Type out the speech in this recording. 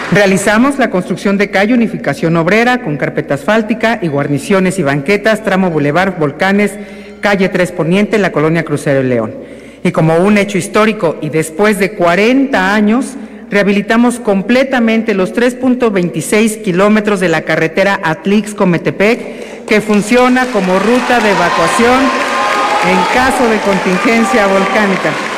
Realizamos la construcción de calle Unificación Obrera con carpeta asfáltica y guarniciones y banquetas, tramo Boulevard Volcanes, calle 3 Poniente, en la colonia Crucero León. Y como un hecho histórico y después de 40 años, rehabilitamos completamente los 3.26 kilómetros de la carretera Atlixco-Metepec, que funciona como ruta de evacuación en caso de contingencia volcánica.